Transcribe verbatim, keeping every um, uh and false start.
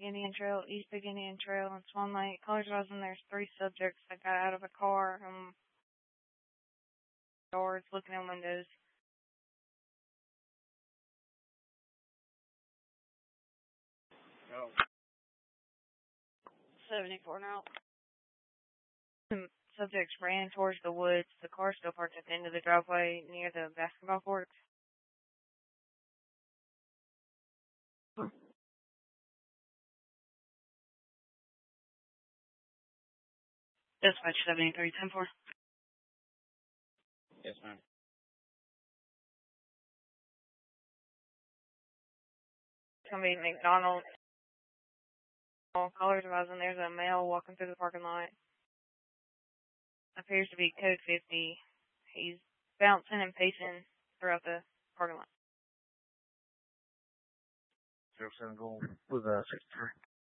Big Indian Trail, East Big Indian Trail, and Swan Lake. Callers advising there's three subjects that got out of a car and doors looking in windows. Oh. seventy-four now. Some subjects ran towards the woods. The car still parked at the end of the driveway near the basketball courts. Dispatch seventy-three ten four. Yes, ma'am. It's going to be McDonald. Callers advising there's a male walking through the parking lot. Appears to be code fifty. He's bouncing and pacing throughout the parking lot. Zero seven gold with a sixty-three.